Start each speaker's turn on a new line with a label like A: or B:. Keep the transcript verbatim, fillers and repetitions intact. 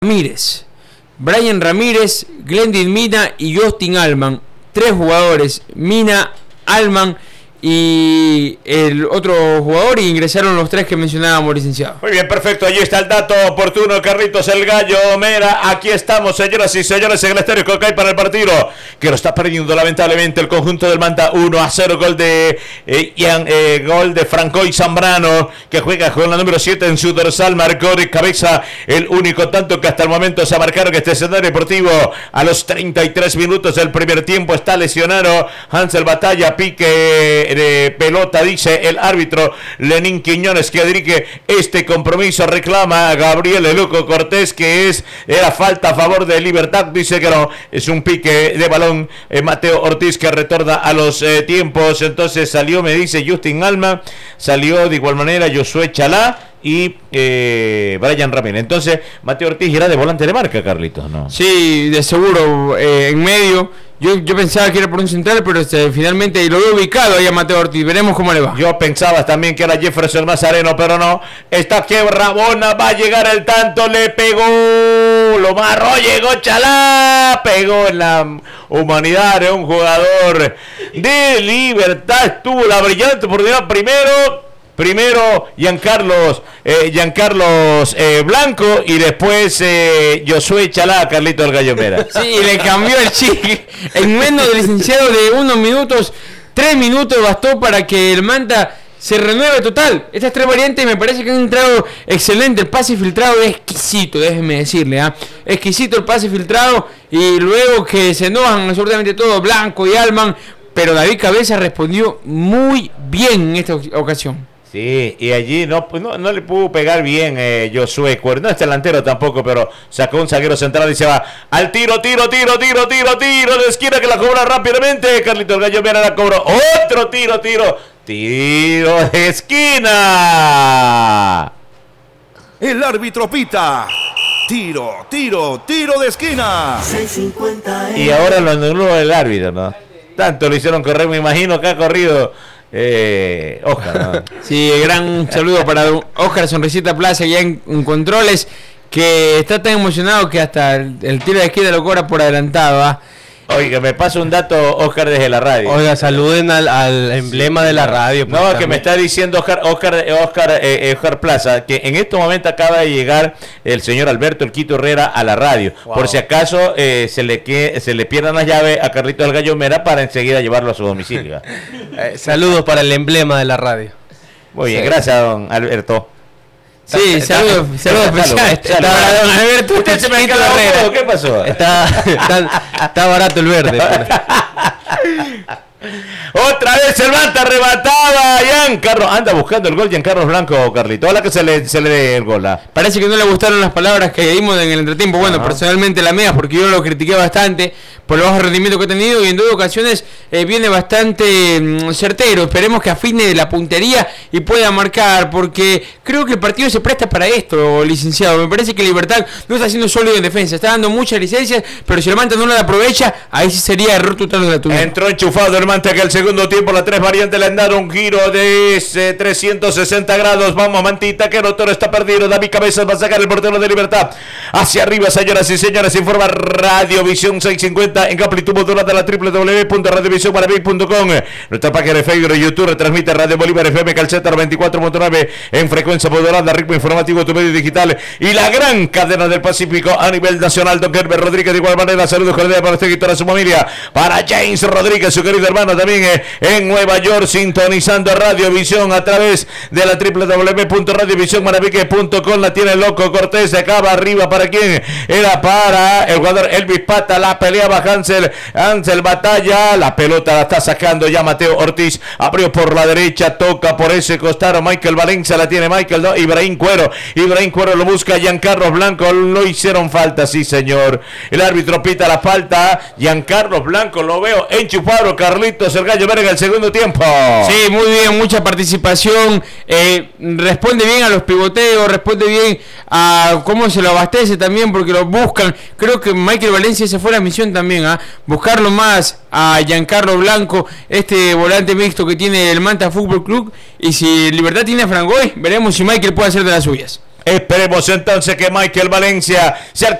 A: Ramírez, Brian Ramírez, Glendin Mina y Justin Allman. Tres jugadores, Mina, Allman y el otro jugador, y ingresaron los tres que mencionábamos, licenciado.
B: Muy bien, perfecto, allí está el dato oportuno, Carlitos el Gallo Mera. Aquí estamos, señoras y señores, en el Estadio Cocay para el partido que lo está perdiendo lamentablemente el conjunto del Manta. Uno a cero, gol de eh, Ian, eh, gol de Francoy Zambrano, que juega con la número siete en su dorsal. Marcó de cabeza el único tanto que hasta el momento se ha marcado en este escenario deportivo. A los treinta y tres minutos del primer tiempo está lesionado Hansel Batalla, pique de pelota, dice el árbitro Lenín Quiñones, que dirige este compromiso. Reclama a Gabriel Eluco Cortés que es era falta a favor de Libertad, dice que no, es un pique de balón. eh, Mateo Ortiz, que retorna a los eh, tiempos. Entonces salió, me dice Justin Allman, salió de igual manera Josué Chalá y eh, Brian Ramírez. Entonces Mateo Ortiz era de volante de marca, Carlitos, ¿no?
A: Sí, de seguro, eh, en medio. Yo, yo pensaba que era por un central, pero este, finalmente lo veo ubicado ahí a Mateo Ortiz. Veremos cómo le va.
B: Yo pensaba también que era Jefferson Nazareno, pero no. Esta quebrabona, va a llegar el tanto, le pegó, lo marró, llegó Chalá, pegó en la humanidad de un jugador de Libertad. Estuvo la brillante oportunidad primero. Primero Giancarlos, eh, Giancarlos eh, Blanco y después eh, Josué Chalá, Carlito del Gallo Mera.
A: Sí, le cambió el chip. En menos del licenciado de unos minutos, tres minutos bastó para que el Manta se renueve total. Estas tres variantes me parece que han entrado excelente. El pase filtrado es exquisito, déjenme decirle, ¿eh? exquisito el pase filtrado. Y luego que se enojan absolutamente todos, Blanco y Allman, pero David Cabeza respondió muy bien en esta ocasión.
B: Sí, y allí no, no, no le pudo pegar bien eh, Josué Cuerno, no es delantero tampoco, pero sacó un zaguero central y se va al tiro, tiro, tiro, tiro, tiro, tiro de esquina, que la cobra rápidamente. Carlito el Gallo Mera la cobró, otro tiro, tiro, tiro de esquina.
C: El árbitro pita. Tiro, tiro, tiro de esquina.
B: Y ahora lo anuló el árbitro, ¿no? Tanto lo hicieron correr, me imagino que ha corrido Eh, Oscar, ¿no?
A: Sí, gran saludo para Oscar Sonrisita Plaza ya en, en controles, que está tan emocionado que hasta el, el tiro de esquina lo cobra por adelantado, ¿ah?
B: Oiga, me pasa un dato, Oscar, desde la radio.
D: Oiga, saluden al, al emblema de la radio.
B: No, pues, que me está diciendo Oscar Oscar, Oscar, eh, Oscar Plaza, que en este momento acaba de llegar el señor Alberto El Quito Herrera a la radio. Wow. Por si acaso eh, se le que, se le pierdan las llaves a Carlitos del Gallo Mera para enseguida llevarlo a su domicilio.
D: eh, saludos para el emblema de la radio.
B: Muy bien,
D: sí.
B: Gracias, don Alberto.
A: Sí, saludos, saludos especiales.
B: Don Alberto, usted se me quedó. ¿Qué pasó?
D: Está, está, está barato el verde.
B: Otra vez el Manta arrebataba. Giancarlo anda buscando el gol. Giancarlo Blanco, Carlito. Ojalá que se le, se le dé el gol. ¿eh?
A: Parece que no le gustaron las palabras que dimos en el entretiempo. Bueno, uh-huh. Personalmente la mía, porque yo lo critiqué bastante por el bajo rendimiento que ha tenido y en dos ocasiones eh, viene bastante mm, certero. Esperemos que afine de la puntería y pueda marcar, porque creo que el partido se presta para esto, licenciado. Me parece que Libertad no está siendo sólido en defensa, está dando muchas licencias, pero si el Manta no la aprovecha, ahí sí sería error total de la tuya.
B: Entró enchufado el Manta, que el segundo tiempo las tres variantes le han dado un giro de ese trescientos sesenta grados. Vamos, Mantita, que el toro está perdido. David Cabezas va a sacar el portero de Libertad hacia arriba, señoras y señores. Informa Radiovisión seiscientos cincuenta en amplitud modulada, la doble u doble u doble u punto radiovisión maraví punto com. Nuestra página de Facebook y YouTube retransmite Radio Bolívar F M Calceta noventa y cuatro punto nueve en frecuencia modulada, ritmo informativo, tu medio digital y la gran cadena del Pacífico a nivel nacional. Don Gerber Rodríguez, de igual manera, saludos cordiales para usted y toda su familia. Para James Rodríguez, su querido hermano, también eh, en Nueva York, sintonizando Radiovisión a través de la doble u doble u doble u punto radiovisión maraví punto com. La tiene Loco Cortés, de acá arriba. ¿Para quién? Era para el jugador Elvis Pata. La peleaba Hansel, Hansel Batalla. La pelota la está sacando ya Mateo Ortiz. Abrió por la derecha, toca por ese costado Michael Valencia. La tiene Michael, no, Ibrahim Cuero. Ibrahim Cuero lo busca Giancarlo Blanco. Lo hicieron falta, sí señor. El árbitro pita la falta. Giancarlo Blanco lo veo enchufado. Carlitos el Gallo Mera en el segundo tiempo.
A: Sí, muy bien, mucha participación. Eh, responde bien a los pivoteos, responde bien a cómo se lo abastece también, porque lo buscan. Creo que Michael Valencia esa fue la misión también, ¿eh? Buscarlo más a Giancarlo Blanco, este volante mixto que tiene el Manta Fútbol Club. Y si Libertad tiene a Frangoy, veremos si Michael puede hacer de las suyas.
B: Esperemos entonces que Michael Valencia sea el